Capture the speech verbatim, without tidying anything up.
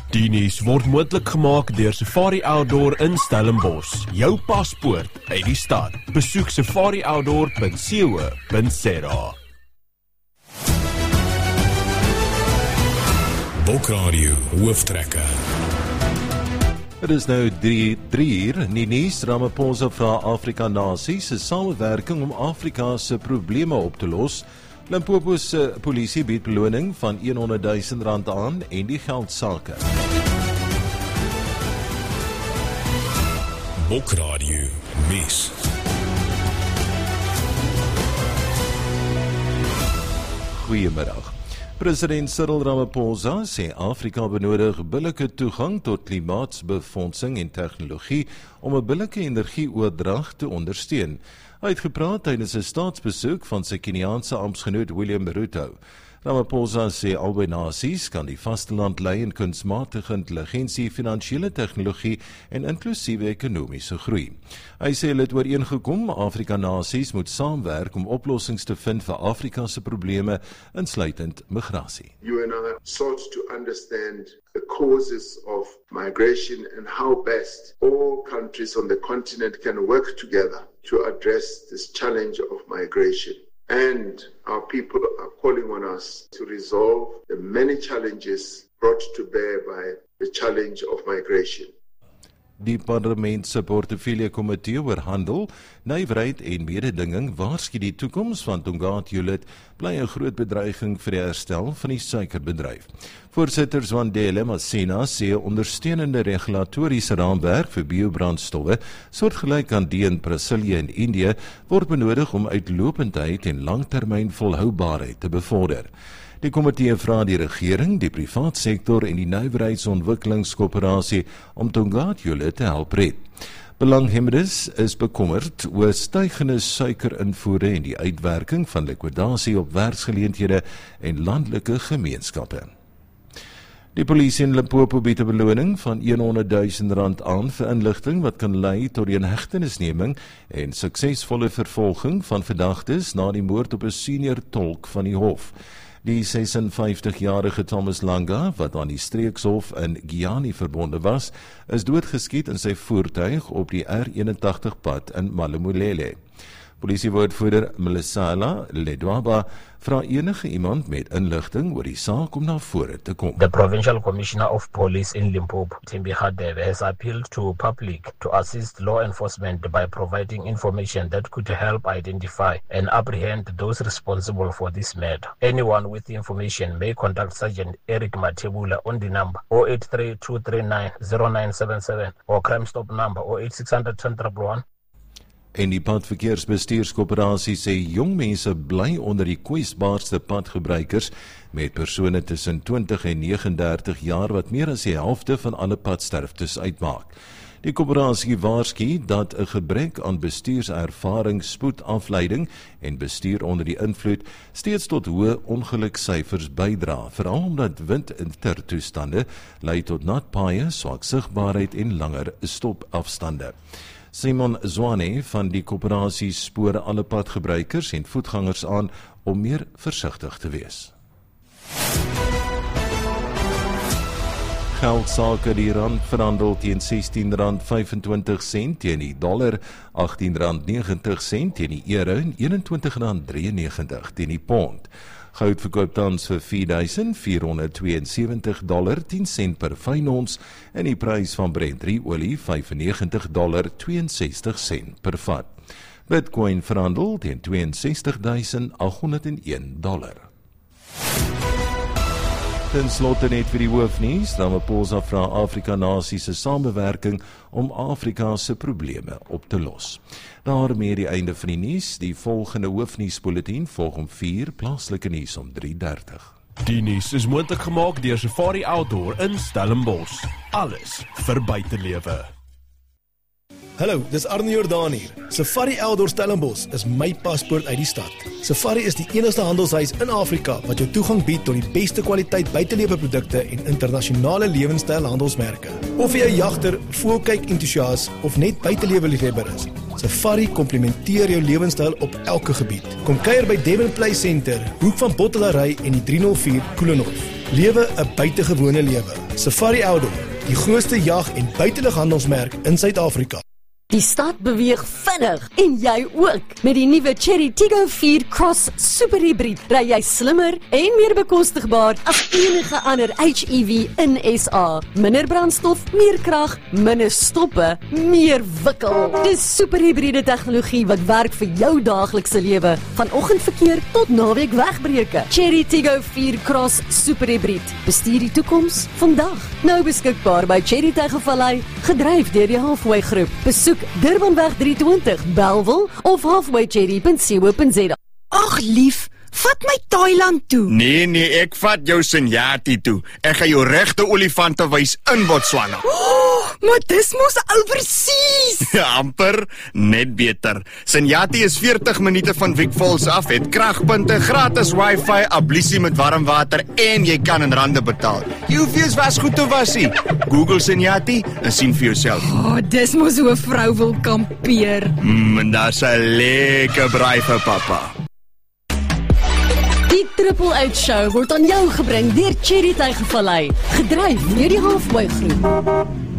Die nuus word moontlik gemaak deur Safari Outdoor in Stellenbosch. Jou paspoort uit die stad. Besoek safari outdoor punt co punt za. Bokradio hooftrekker. Het is nou drie uur. Ninis Ramaphosa vra Afrika nasies se samewerking om Afrika se probleme op te los. Limpopo se polisie bied beloning van honderdduisend rand aan en die geldsake. Bokradio mis. Goeiemiddag. President Cyril Ramaphosa sê Afrika benodig billike toegang tot klimaatsbefondsing en tegnologie om 'n billike energieoordrag te ondersteun. Hy het gepraat tydens 'n staatsbesoek van sy Keniaanse amptgenoot William Ruto. Ramaphosa sê albei nasies kan die vasteland lei in kunsmatige intelligensie, finansiële tegnologie en inklusiewe ekonomiese groei. Hy sê hulle het ooreengekom Afrika nasies moet saamwerk om oplossings te vind vir Afrika se probleme, insluitend migrasie. You and I sought to understand the causes of migration and how best all countries on the continent can work together to address this challenge of migration. And our people are calling on us to resolve the many challenges brought to bear by the challenge of migration. Die parlement se portefeulje komitee oor handel, nywerheid en mededinging waarsku die toekoms van Tongaat Hulett bly 'n groot bedreiging vir die herstel van die suikerbedryf. Voorsitter Zwandile Masina sê 'n ondersteunende regulatoriese raamwerk vir biobrandstowwe, soortgelyk aan die in Brasilië en Indië, word benodig om uitlopendheid en langtermyn volhoubaarheid te bevorder. Die komitee vra die regering, die privaat sektor en die nywerheidsontwikkelingskoöperasie om Tongaat Hulett te help red. Belanghebbendes is bekommerd oor stygende suikerinvoere en die uitwerking van likwidasie op werksgeleenthede en landelike gemeenskappe. Die polisie in Limpopo bied 'n beloning van honderdduisend rand aan vir inligting wat kan lei tot die inhegtenisneming en suksesvolle vervolging van verdagtes na die moord op 'n senior tolk van die hof. Die sesenvyftigjarige Thomas Langa, wat aan die streekshof in Giyani verbonde was, is doodgeskiet in sy voertuig op die R eenentagtig pad in Malamulele. Polisiewoordvoerder Melisala Ledwaba vra enige iemand met inligting oor die saak om na vore te kom. The Provincial Commissioner of Police in Limpopo, Thembi Hadebe, has appealed to public to assist law enforcement by providing information that could help identify and apprehend those responsible for this matter. Anyone with the information may contact Sergeant Eric Matebula on the number zero eight three two three nine zero nine seven seven or Crime Stop number zero eight six zero zero one one one. En die padverkeersbestuurskoöperasie sê jong mense bly onder die kwesbaarste padgebruikers met persone tussen twintig en negenendertig jaar wat meer as die helfte van alle padsterftes uitmaak. Die koöperasie waarsku dat 'n gebrek aan bestuurservaring, spoedafleiding en bestuur onder die invloed steeds tot hoë ongeluksyfers bydra, veral omdat wind in tertoestande lei tot nat paaie, swak sigbaarheid en langer stopafstande. Simon Zwane van die koöperasie spoor alle padgebruikers en voetgangers aan om meer versigtig te wees. Geldsake, die rand verhandel teen sestien rand vyfentwintig sent teen die dollar, agttien rand negentig sent teen die euro en eenentwintig rand drieënnegentig teen die pond. Goud verkoop tans vir vier duisend vierhonderd tweeënsewentig dollar tien sent per fyn ons en die prys van Brent olie vyfennegentig dollar tweeënsestig sent per vat. Bitcoin verhandel teen tweeënsestigduisend agthonderdeen dollar. Ten slotte net vir die hoofnuus, Ramaphosa vra Afrika nasies se samewerking om Afrika se probleme op te los. Daarmee die einde van die nuus, die volgende hoofnuusbulletin volg om vier, plaaslike nuus om drie dertig. Die nuus is moontlik gemaak deur Safari Outdoor in Stellenbosch. Alles vir buitelewe. Hallo, dis Arnie Jordaan hier. Safari Outdoor Stellenbosch is my paspoort uit die stad. Safari is die enigste handelshuis in Afrika wat jou toegang bied tot die beste kwaliteit buiteleweprodukte en internasionale lewenstyl handelsmerke. Of jy 'n jagter, voelkyk entoesias of net buiteleweliefhebber is, Safari komplementeer jou lewenstyl op elke gebied. Kom kuier by Devon Play Center, hoek van Bottelary en die driehonderd vier Koelenhof. Lewe 'n buitengewone lewe. Safari Outdoor, die grootste jag- en buitelughandelsmerk in Suid-Afrika. Die stad beweeg vinnig en jy ook. Met die nuwe Chery Tiggo vier Cross Super Hybrid ry jy slimmer en meer bekostigbaar as enige ander H E V in S A. Minder brandstof, meer krag, minder stoppe, meer wikkel. Dis super hybride tegnologie wat werk vir jou daaglikse lewe, van oggendverkeer tot naweek wegbreuke. Chery Tiggo vier Cross Super Hybrid. Bestuur die toekoms vandag. Nou beskikbaar by Chery Tygervallei, gedryf deur die Halfway Groep. Besoek Durbanweg driehonderdtwintig, Bellville of halfway cherry punt co punt za. Ag lief, vat my Thailand toe. Nee nee, ek vat jou Senyati toe. Ek gaan jou regte olifante wys in Botswana. Oh, maar dis mos oorseas. Ja, amper, net beter. Senyati is veertig minute van Vic Falls af, het kragpunte, gratis wifi, ablusie met warm water en jy kan in rande betaal. Jy hoef eers wasgoed te wasie. Google Senyati en sien vir jouself. Oh, dis mos hoe 'n vrou wil kampeer. Mm, en daar's 'n lekker braai vir pappa. Die Triple H Show word aan jou gebring deur Chery Tygervallei, gedryf deur die Halfway Groep.